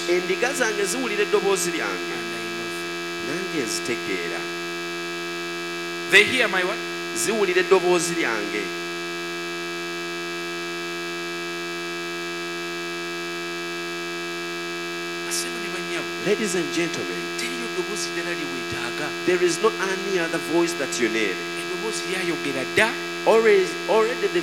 endiga zange ziwulira eddoboozi lyange and I know them. nange nzitegeera. They hear my what? Ziwulira eddoboozi lyange. Basebo ne bannyabo, Ladies and gentlemen, teriyo ddoboozi ddala lye weetaaga. there is no any other voice that you need. Eddoboozi lyayogera dda. Already the